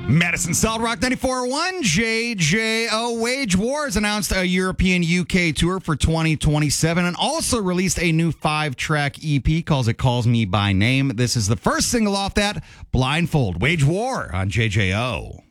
Madison Solid Rock 94.1, JJO. Wage Wars announced a European UK tour for 2027 and also released a new 5-track EP, calls it Calls Me By Name. This is the first single off that, Blindfold. Wage War on JJO.